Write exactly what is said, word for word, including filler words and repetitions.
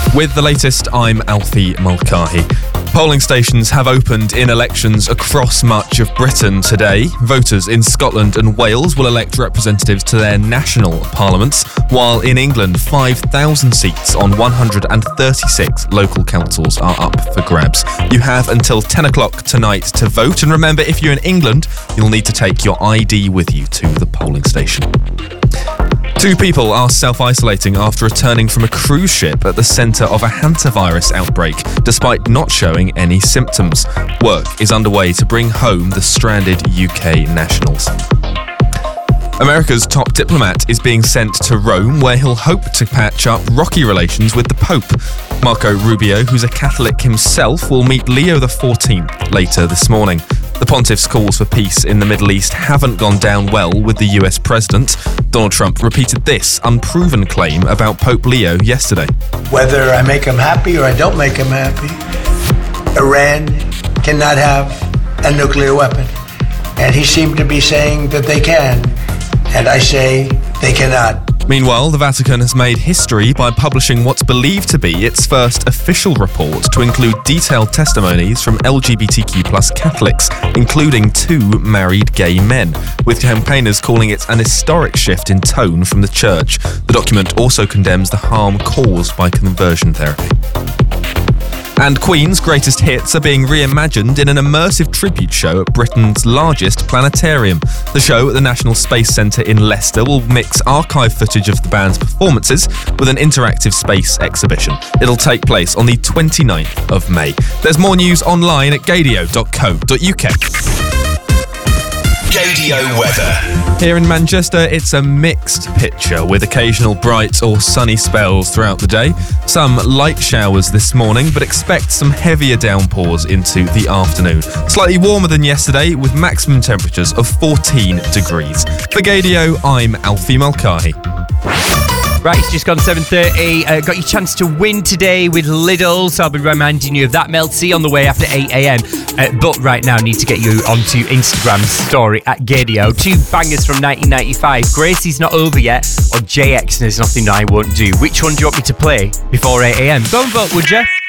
With the latest, I'm Alfie Mulcahy. Polling stations have opened in elections across much of Britain today. Voters in Scotland and Wales will elect representatives to their national parliaments, while in England, five thousand seats on one hundred thirty-six local councils are up for grabs. You have until ten o'clock tonight to vote, and remember, if you're in England, you'll need to take your I D with you to the polling station. Two people are self-isolating after returning from a cruise ship at the centre of a hantavirus outbreak, despite not showing any symptoms. Work is underway to bring home the stranded U K nationals. America's top diplomat is being sent to Rome, where he'll hope to patch up rocky relations with the Pope. Marco Rubio, who's a Catholic himself, will meet Leo the fourteenth later this morning. The pontiff's calls for peace in the Middle East haven't gone down well with the U S president. Donald Trump repeated this unproven claim about Pope Leo yesterday. Whether I make him happy or I don't make him happy, Iran cannot have a nuclear weapon. And he seemed to be saying that they can. And I say they cannot. Meanwhile, the Vatican has made history by publishing what's believed to be its first official report to include detailed testimonies from L G B T Q plus Catholics, including two married gay men, with campaigners calling it an historic shift in tone from the Church. The document also condemns the harm caused by conversion therapy. And Queen's greatest hits are being reimagined in an immersive tribute show at Britain's largest planetarium. The show at the National Space Centre in Leicester will mix archive footage of the band's performances with an interactive space exhibition. It'll take place on the twenty-ninth of May. There's more news online at gadio dot co dot uk. Gadio weather. Here in Manchester, it's a mixed picture with occasional bright or sunny spells throughout the day. Some light showers this morning, but expect some heavier downpours into the afternoon. Slightly warmer than yesterday, with maximum temperatures of fourteen degrees. For Gadio, I'm Alfie Mulcahy. Right, it's just gone seven thirty. Uh, got your chance to win today with Lidl, so I'll be reminding you of that, Melty, on the way after eight a.m. Uh, but right now, I need to get you onto Instagram's story at Gadio. Two bangers from nineteen ninety-five. Gracie's Not Over Yet, or J X, There's Nothing I Won't Do. Which one do you want me to play before eight a.m? Go and vote, would you?